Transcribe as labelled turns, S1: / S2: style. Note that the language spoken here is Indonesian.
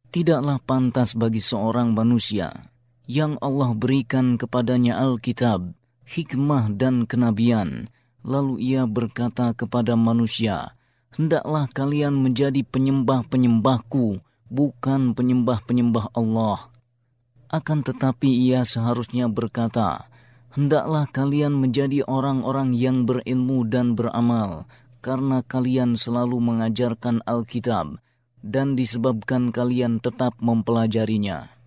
S1: Tidaklah pantas bagi seorang manusia yang Allah berikan kepadanya Alkitab, hikmah dan kenabian, lalu ia berkata kepada manusia, "Hendaklah kalian menjadi penyembah-penyembahku, bukan penyembah-penyembah Allah." Akan tetapi ia seharusnya berkata, "Hendaklah kalian menjadi orang-orang yang berilmu dan beramal, karena kalian selalu mengajarkan Alkitab, dan disebabkan kalian tetap mempelajarinya."